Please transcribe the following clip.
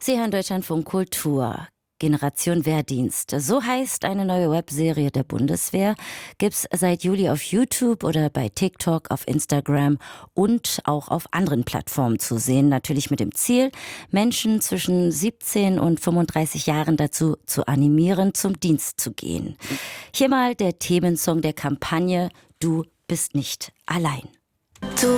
Sie hören Deutschlandfunk Kultur. Generation Wehrdienst. So heißt eine neue Webserie der Bundeswehr. Gibt's seit Juli auf YouTube oder bei TikTok, auf Instagram und auch auf anderen Plattformen zu sehen. Natürlich mit dem Ziel, Menschen zwischen 17 und 35 Jahren dazu zu animieren, zum Dienst zu gehen. Hier mal der Themensong der Kampagne: Du bist nicht allein.